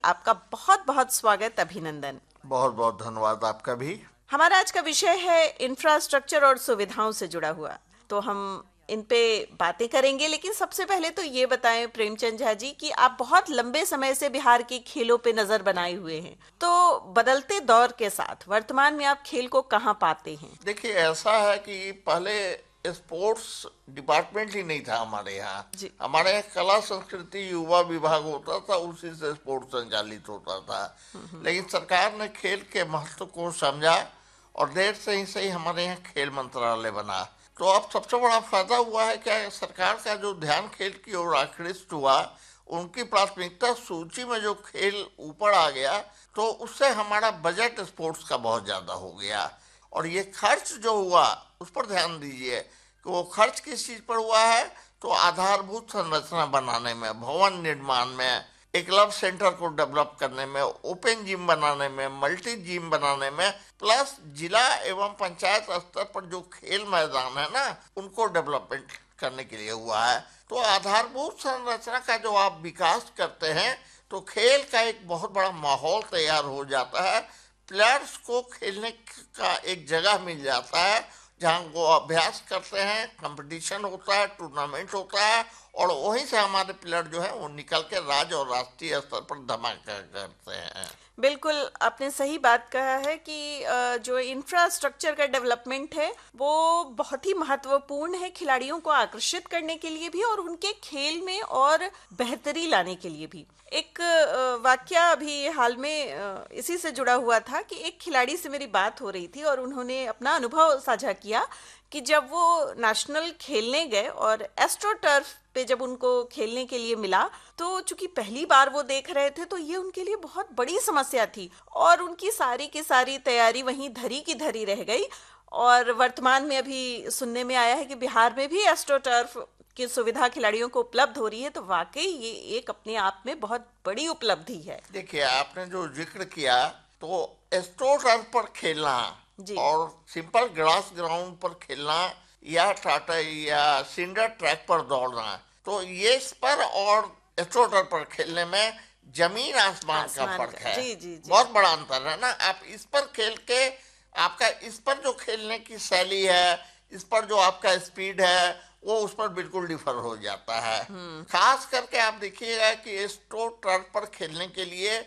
आपका बहुत बहुत स्वागत, अभिनंदन। बहुत बहुत धन्यवाद आपका भी। हमारा आज का विषय है इंफ्रास्ट्रक्चर और सुविधाओं से जुड़ा हुआ। तो हम इन पे बातें करेंगे, लेकिन सबसे पहले तो ये बताएं प्रेमचंद झा जी कि आप बहुत लंबे समय से बिहार के खेलों पे नजर बनाए हुए हैं। तो बदलते दौर के साथ वर्तमान में आप खेल को कहाँ पाते हैं? देखिए, ऐसा है कि पहले स्पोर्ट्स डिपार्टमेंट ही नहीं था हमारे यहाँ। जी। हमारे यहाँ कला संस्कृति युवा विभाग होता था, उसी से स्पोर्ट्स संचालित होता था। लेकिन सरकार ने खेल के महत्व को समझा और देर से ही सही हमारे यहाँ खेल मंत्रालय बना। तो अब सबसे बड़ा फायदा हुआ है क्या, सरकार का जो ध्यान खेल की ओर आकृष्ट हुआ, उनकी प्राथमिकता सूची में जो खेल ऊपर आ गया, तो उससे हमारा बजट स्पोर्ट्स का बहुत ज्यादा हो गया। और ये खर्च जो हुआ उस पर ध्यान दीजिए कि वो खर्च किस चीज पर हुआ है। तो आधारभूत संरचना बनाने में, भवन निर्माण में, एकलव्य सेंटर को डेवलप करने में, ओपन जिम बनाने में, मल्टी जिम बनाने में, प्लस जिला एवं पंचायत स्तर पर जो खेल मैदान है ना, उनको डेवलपमेंट करने के लिए हुआ है। तो आधारभूत संरचना का जो आप विकास करते हैं, तो खेल का एक बहुत बड़ा माहौल तैयार हो जाता है। प्लेयर्स को खेलने का एक जगह मिल जाता है जहाँ वो अभ्यास करते हैं, कंपटीशन होता है, टूर्नामेंट होता है, और वहीं से हमारे प्लेयर जो है वो निकल के राज्य और राष्ट्रीय स्तर पर धमाका करते हैं। बिल्कुल, आपने सही बात कहा है कि जो इंफ्रास्ट्रक्चर का डेवलपमेंट है वो बहुत ही महत्वपूर्ण है खिलाड़ियों को आकर्षित करने के लिए भी और उनके खेल में और बेहतरी लाने के लिए भी। एक वाकया अभी हाल में इसी से जुड़ा हुआ था कि एक खिलाड़ी से मेरी बात हो रही थी और उन्होंने अपना अनुभव साझा किया कि जब वो नेशनल खेलने गए और एस्ट्रो टर्फ पे जब उनको खेलने के लिए मिला, तो चूंकि पहली बार वो देख रहे थे तो ये उनके लिए बहुत बड़ी समस्या थी और उनकी सारी की सारी तैयारी वहीं धरी की धरी रह गई। और वर्तमान में अभी सुनने में आया है कि बिहार में भी एस्ट्रो टर्फ की सुविधा खिलाड़ियों को उपलब्ध हो रही है। तो वाकई ये एक अपने आप में बहुत बड़ी उपलब्धि है। देखिए, आपने जो जिक्र किया, तो एस्ट्रो टर्फ पर खेलना जी। और सिंपल ग्रास ग्राउंड पर खेलना या टाटा या सिंडर ट्रैक पर दौड़ना, तो ये इस पर और एस्ट्रो टर्फ पर खेलने में जमीन आसमान का फर्क है। जी जी जी। बहुत बड़ा अंतर है ना। आप इस पर खेल के, आपका इस पर जो खेलने की शैली है, इस पर जो आपका स्पीड है, वो उस पर बिल्कुल डिफर हो जाता है। खास करके आप देखिएगा कि एस्ट्रो टर्फ पर खेलने के लिए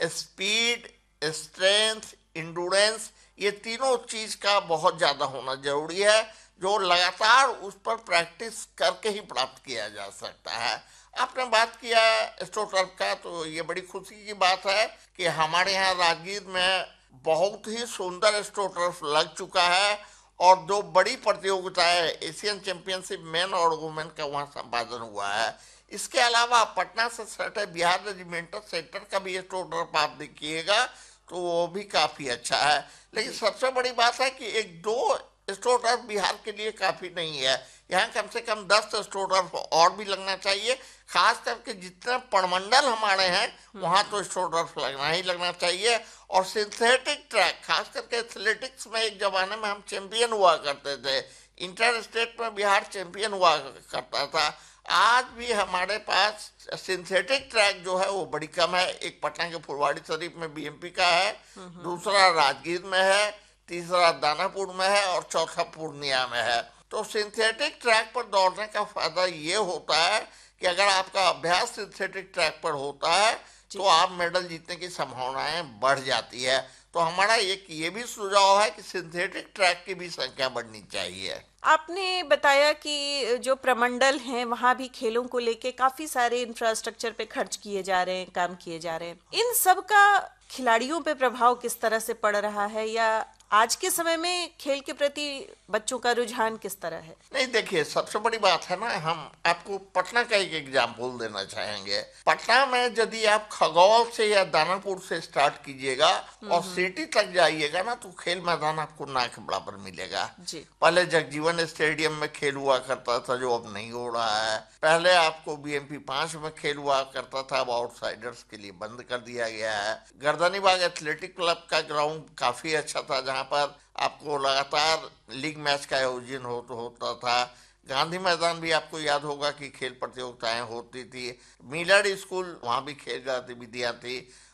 स्पीड, स्ट्रेंथ, इंडोरेंस, ये तीनों चीज का बहुत ज्यादा होना जरूरी है, जो लगातार उस पर प्रैक्टिस करके ही प्राप्त किया जा सकता है। आपने बात किया एस्ट्रो टर्फ का, तो ये बड़ी खुशी की बात है कि हमारे यहाँ राजगीर में बहुत ही सुंदर एस्ट्रो टर्फ लग चुका है और दो बड़ी प्रतियोगिताएं, एशियन चैंपियनशिप मेन और वुमेन का वहाँ संपादन हुआ है। इसके अलावा पटना से सटे बिहार रेजिमेंटल सेंटर का भी एस्ट्रो टर्फ आप देखिएगा, तो वो भी काफी अच्छा है। लेकिन सबसे बड़ी बात है कि एक दो एस्ट्रो टर्फ बिहार के लिए काफी नहीं है। यहाँ कम से कम 10 एस्ट्रो टर्फ और भी लगना चाहिए। खास करके जितने प्रमंडल हमारे हैं वहाँ तो एस्ट्रो टर्फ लगना ही लगना चाहिए। और सिंथेटिक ट्रैक, खास करके एथलेटिक्स में एक जमाने में हम चैंपियन हुआ करते थे, इंटर स्टेट में बिहार चैंपियन हुआ करता था। आज भी हमारे पास सिंथेटिक ट्रैक जो है वो बड़ी कम है। एक पटना के फुलवाड़ी शरीफ में बीएमपी का है, दूसरा राजगीर में है, तीसरा दानापुर में है और चौथा पूर्णिया में है। तो सिंथेटिक ट्रैक पर दौड़ने का फायदा ये होता है कि अगर आपका अभ्यास सिंथेटिक ट्रैक पर होता है तो आप मेडल जीतने की संभावनाएं बढ़ जाती है। तो हमारा एक ये भी सुझाव है कि सिंथेटिक ट्रैक की भी संख्या बढ़नी चाहिए। आपने बताया कि जो प्रमंडल हैं वहां भी खेलों को लेके काफी सारे इंफ्रास्ट्रक्चर पे खर्च किए जा रहे हैं, काम किए जा रहे हैं। इन सब का खिलाड़ियों पे प्रभाव किस तरह से पड़ रहा है, या आज के समय में खेल के प्रति बच्चों का रुझान किस तरह है? नहीं, देखिए, सबसे बड़ी बात है ना, हम आपको पटना का एक एग्जाम्पल देना चाहेंगे। पटना में यदि आप खगौल से या दानापुर से स्टार्ट कीजिएगा और सिटी तक जाइएगा ना, तो खेल मैदान आपको ना के बराबर मिलेगा। जी। पहले जगजीवन स्टेडियम में खेल हुआ करता था, जो अब नहीं हो रहा है। पहले आपको बीएमपी 5 में खेल हुआ करता था, अब आउटसाइडर्स के लिए बंद कर दिया गया है। गर्दनीबाग एथलेटिक क्लब का ग्राउंड काफी अच्छा था, जहाँ पर आपको लगातार लीग मैच का आयोजन होता था। गांधी मैदान भी आपको याद होगा कि खेल प्रतियोगिताएं होती थी। मिलर्ड स्कूल, वहां भी खेल गतिविधियां थी।